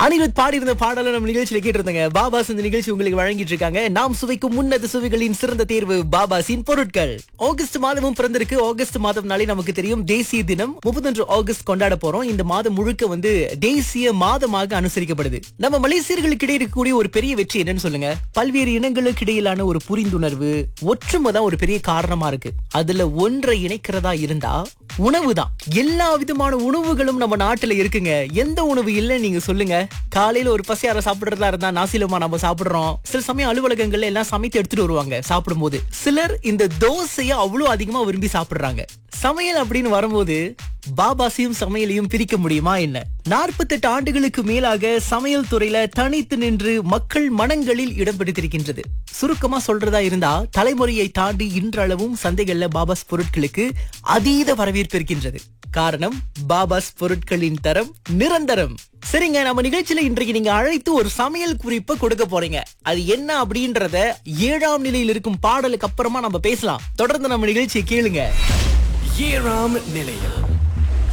அனிருத் பாடி இருந்த பாடலை நம்ம நிகழ்ச்சியில கேட்டிருந்தாங்க. பாபாஸ் இந்த நிகழ்ச்சி உங்களுக்கு வழங்கிட்டு இருக்காங்க. நாம் சுவைக்கும் உன்னத சுவைகளின் சிறந்த தேர்வு பாபாஸின் பொருட்கள். ஆகஸ்ட் மாதமும் பிறந்திருக்கு. ஆகஸ்ட் மாதம்னாலே நமக்கு தெரியும் தேசிய தினம் 31 ஆகஸ்ட் கொண்டாட போறோம். இந்த மாதம் முழுக்க தேசிய மாதமாக அனுசரிக்கப்படுது. நம்ம மலேசியர்களுக்கு இடையே இருக்கக்கூடிய ஒரு பெரிய வெற்றி என்னன்னு சொல்லுங்க. பல்வேறு இனங்களுக்கு இடையிலான ஒரு புரிந்துணர்வு, ஒற்றுமை தான் ஒரு பெரிய காரணமா இருக்கு. அதுல ஒன்றை இணைக்கிறதா இருந்தா உணவு தான். எல்லா விதமான உணவுகளும் நம்ம நாட்டுல இருக்குங்க. எந்த உணவு இல்ல நீங்க சொல்லுங்க. காலையில ஒரு பசியார சாப்பிடுறதா இருந்தா நாசிலமா நம்ம சாப்பிடுறோம். சில சமயம் அலுவலகங்கள்ல எல்லாம் சமைத்து எடுத்துட்டு வருவாங்க சாப்பிடும் போது. சிலர் இந்த தோசைய அவ்வளவு அதிகமா விரும்பி சாப்பிடுறாங்க. சமையல் அப்படின்னு வரும்போது பாபாசியும் சமையலையும் பிரிக்க முடியுமா என்ன? 48 ஆண்டுகளுக்கு மேலாக சமையல் துறையில தனித்து நின்று மக்கள் மனங்களில் இடம் பிடித்திருக்கின்றது. சுருக்கமா சொல்றதா இருந்தா தலைமுறையை தாண்டி இன்றளவும் சந்தைகள்ல பாபாஸ் பொருட்களுக்கு அதீத வரவேற்பு இருக்கின்றது. காரணம் பாபாஸ் பொருட்களின் தரம் நிரந்தரம். சரிங்க, நம்ம நிகழ்ச்சியில இன்றைக்கு நீங்க அழைத்து ஒரு சமையல் குறிப்பை கொடுக்க போறீங்க. அது என்ன அப்படின்றத 7ஆம் நிலையில் இருக்கும் பாடலுக்கு அப்புறமா நம்ம பேசலாம். தொடர்ந்து நம்ம நிகழ்ச்சியை கேளுங்க. 7ஆம் நிலையம்